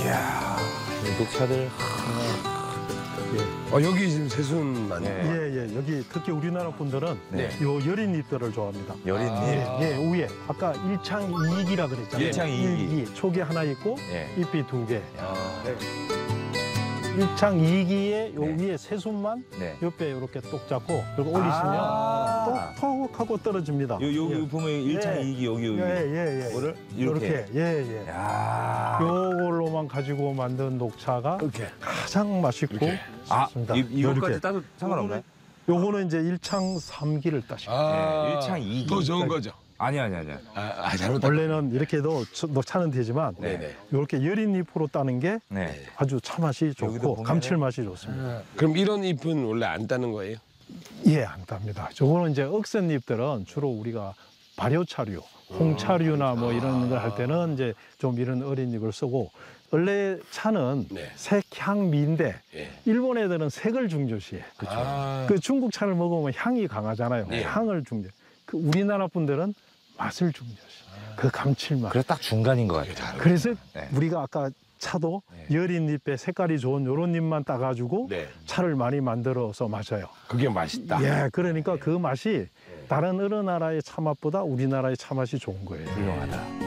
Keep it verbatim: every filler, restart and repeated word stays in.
이야, 이 녹차들. 어, 여기 지금 세순만. 네. 예, 예. 여기 특히 우리나라 분들은 네. 요 여린 잎들을 좋아합니다. 여린잎. 예, 예, 위에 아까 일창이익이라 그랬잖아요. 일창이익이. 이익이. 촉이 하나 있고 예. 잎이 두 개. 아, 일창이익이에 요 네. 위에 새순만 네. 옆에 이렇게 똑 잡고 그리고 올리시면 아. 똑톡 하고 떨어집니다. 요, 요, 예. 요 보면 일창이익이 여기, 여기. 예, 예, 예. 이거를 이렇게. 이렇게. 예, 예. 야. 요걸로만 가지고 만든 녹차가 이렇게. 가장 맛있고 이렇게. 아, 좋습니다. 이, 이거까지 이렇게. 따도 상관없나요? 요거는 이제 일창삼기를 따시면 아, 네, 일창이익이. 더 좋은 거죠. 아니, 아니, 아니. 아, 아 잘못했다. 원래는 이렇게도 쳐- 녹차는 되지만 네네. 이렇게 여린 잎으로 따는 게 네. 아주 차 맛이 여기도 좋고 보면은- 감칠맛이 좋습니다. 그럼 이런 잎은 원래 안 따는 거예요? 예, 안 땁니다. 저거는 이제 억센 잎들은 주로 우리가 발효차류, 홍차류나 뭐 이런 걸 할 때는 이제 좀 이런 어린 잎을 쓰고 원래 차는 네. 색향미인데 예. 일본 애들은 색을 중요시해. 아, 그 중국 차를 먹으면 향이 강하잖아요. 네. 향을 중요. 그 우리나라 분들은 맛을 중요시. 그 감칠맛. 그래서 딱 중간인 것 같아요. 그래서 네. 우리가 아까 차도 네. 여린 잎에 색깔이 좋은 요런 잎만 따가지고 네. 차를 많이 만들어서 마셔요. 그게 맛있다. 예, 그러니까 그 맛이 다른 어느 나라의 차 맛보다 우리나라의 차 맛이 좋은 거예요. 훌륭하다.